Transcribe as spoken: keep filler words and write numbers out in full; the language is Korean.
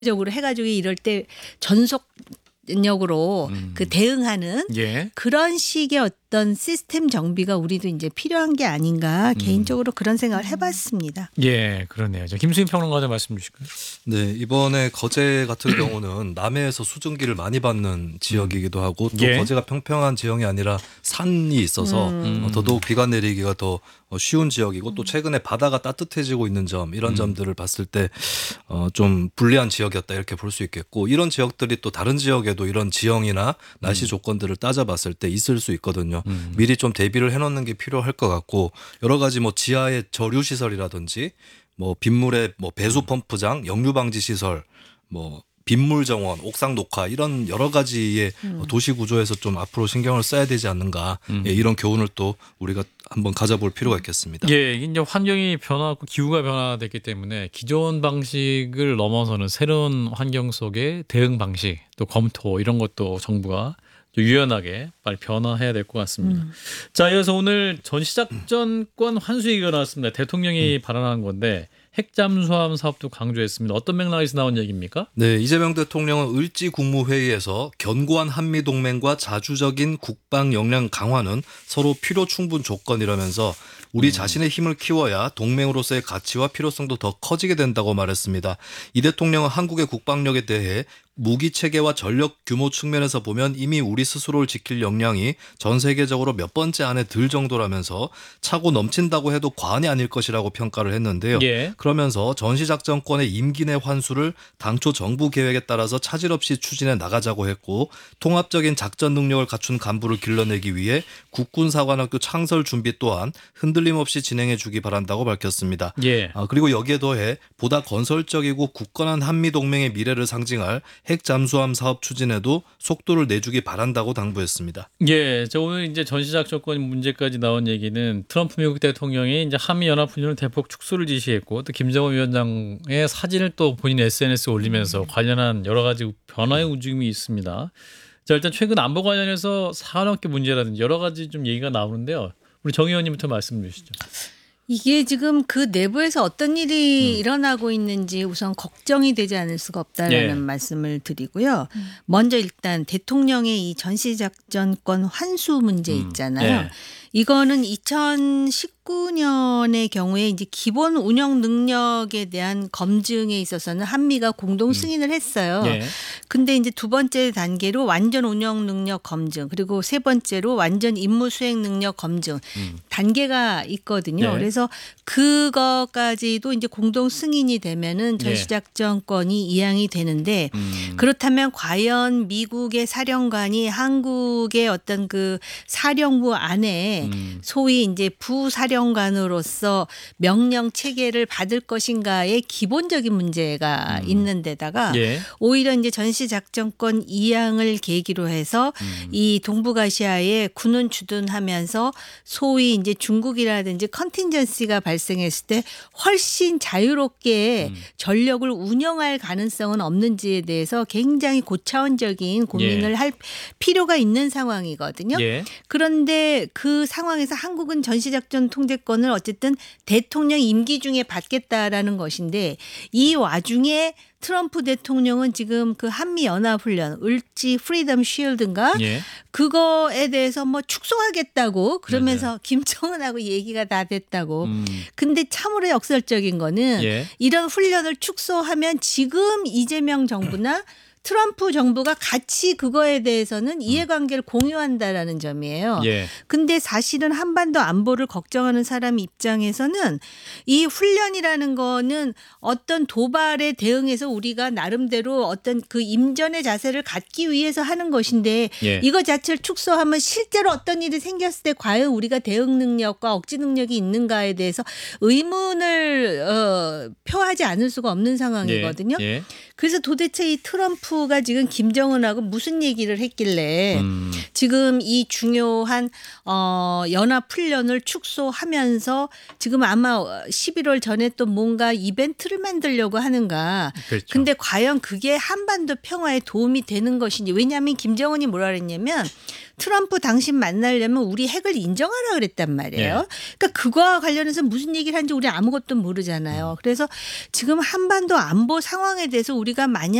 적으로 해가지고 이럴 때 전속력으로 음. 그 대응하는 예. 그런 식의 어떤 시스템 정비가 우리도 이제 필요한 게 아닌가 개인적으로 그런 생각을 해봤습니다. 예, 그러네요. 저 김수인 평론가님 말씀 주실까요? 네, 이번에 거제 같은 경우는 남해에서 수증기를 많이 받는 지역이기도 하고 또 예. 거제가 평평한 지형이 아니라 산이 있어서 음. 어, 더더욱 비가 내리기가 더 어, 쉬운 지역이고 또 최근에 바다가 따뜻해지고 있는 점 이런 음. 점들을 봤을 때 어, 좀 불리한 지역이었다 이렇게 볼 수 있겠고 이런 지역들이 또 다른 지역에도 이런 지형이나 날씨 음. 조건들을 따져봤을 때 있을 수 있거든요. 음. 미리 좀 대비를 해놓는 게 필요할 것 같고 여러 가지 뭐 지하의 저류 시설이라든지 뭐 빗물의 뭐 배수 펌프장, 역류 방지 시설, 뭐 빗물 정원, 옥상 녹화 이런 여러 가지의 음. 도시 구조에서 좀 앞으로 신경을 써야 되지 않는가 음. 예, 이런 교훈을 또 우리가 한번 가져볼 필요가 있겠습니다. 예, 이제 환경이 변화하고 기후가 변화됐기 때문에 기존 방식을 넘어서는 새로운 환경 속의 대응 방식 또 검토 이런 것도 정부가 좀 유연하게 빨리 변화해야 될 것 같습니다. 음. 자, 이어서 오늘 전시작전권 환수 얘기가 나왔습니다. 대통령이 음. 발언한 건데 핵잠수함 사업도 강조했습니다. 어떤 맥락에서 나온 얘기입니까? 네, 이재명 대통령은 을지 국무회의에서 견고한 한미동맹과 자주적인 국방 역량 강화는 서로 필요 충분 조건이라면서 우리 음. 자신의 힘을 키워야 동맹으로서의 가치와 필요성도 더 커지게 된다고 말했습니다. 이 대통령은 한국의 국방력에 대해 무기 체계와 전력 규모 측면에서 보면 이미 우리 스스로를 지킬 역량이 전 세계적으로 몇 번째 안에 들 정도라면서 차고 넘친다고 해도 과언이 아닐 것이라고 평가를 했는데요. 예. 그러면서 전시작전권의 임기 내 환수를 당초 정부 계획에 따라서 차질 없이 추진해 나가자고 했고 통합적인 작전 능력을 갖춘 간부를 길러내기 위해 국군사관학교 창설 준비 또한 흔들림 없이 진행해 주기 바란다고 밝혔습니다. 예. 아, 그리고 여기에 더해 보다 건설적이고 굳건한 한미동맹의 미래를 상징할 핵잠수함 사업 추진에도 속도를 내주기 바란다고 당부했습니다. 예, 저 오늘 이제 전시작전권 문제까지 나온 얘기는 트럼프 미국 대통령이 이제 한미 연합훈련을 대폭 축소를 지시했고 또 김정은 위원장의 사진을 또 본인 에스엔에스에 올리면서 관련한 여러 가지 변화의 움직임이 있습니다. 자, 일단 최근 안보 관련해서 산업계 문제라든지 여러 가지 좀 얘기가 나오는데요. 우리 정 의원님부터 말씀 주시죠. 이게 지금 그 내부에서 어떤 일이 음. 일어나고 있는지 우선 걱정이 되지 않을 수가 없다라는 예. 말씀을 드리고요. 먼저 일단 대통령의 이 전시작전권 환수 문제 음. 있잖아요. 예. 이거는 이천십구 년의 경우에 이제 기본 운영 능력에 대한 검증에 있어서는 한미가 공동 승인을 했어요. 예. 근데 이제 두 번째 단계로 완전 운영 능력 검증 그리고 세 번째로 완전 임무 수행 능력 검증 음. 단계가 있거든요. 네. 그래서 그거까지도 이제 공동 승인이 되면은 네. 전시작전권이 이양이 되는데 음. 그렇다면 과연 미국의 사령관이 한국의 어떤 그 사령부 안에 음. 소위 이제 부사령관으로서 명령 체계를 받을 것인가의 기본적인 문제가 음. 있는 데다가 예. 오히려 이제 전시작전권 이양을 계기로 해서 음. 이 동북아시아에 군은 주둔하면서 소위 이제 중국이라든지 컨틴전시가 발생했을 때 훨씬 자유롭게 음. 전력을 운영할 가능성은 없는지에 대해서 굉장히 고차원적인 고민을 예. 할 필요가 있는 상황이거든요. 예. 그런데 그 상황에서 한국은 전시작전 통제권을 어쨌든 대통령 임기 중에 받겠다라는 것인데 이 와중에 트럼프 대통령은 지금 그 한미 연합훈련 을지 프리덤 쉴드인가 예. 그거에 대해서 뭐 축소하겠다고 그러면서 김정은하고 얘기가 다 됐다고. 음. 근데 참으로 역설적인 거는 예. 이런 훈련을 축소하면 지금 이재명 정부나 트럼프 정부가 같이 그거에 대해서는 이해관계를 공유한다라는 점이에요. 예. 근데 사실은 한반도 안보를 걱정하는 사람 입장에서는 이 훈련이라는 거는 어떤 도발에 대응해서 우리가 나름대로 어떤 그 임전의 자세를 갖기 위해서 하는 것인데 예. 이거 자체를 축소하면 실제로 어떤 일이 생겼을 때 과연 우리가 대응 능력과 억지 능력이 있는가에 대해서 의문을 어, 표하지 않을 수가 없는 상황이거든요. 예. 예. 그래서 도대체 이 트럼프 트럼프가 지금 김정은하고 무슨 얘기를 했길래 음. 지금 이 중요한 어 연합 훈련을 축소하면서 지금 아마 십일월 전에 또 뭔가 이벤트를 만들려고 하는가. 그렇죠. 근데 과연 그게 한반도 평화에 도움이 되는 것인지. 왜냐하면 김정은이 뭐라 그랬냐면 트럼프 당신 만나려면 우리 핵을 인정하라 그랬단 말이에요. 예. 그러니까 그거와 관련해서 무슨 얘기를 하는지 우리 아무것도 모르잖아요. 그래서 지금 한반도 안보 상황에 대해서 우리가 만약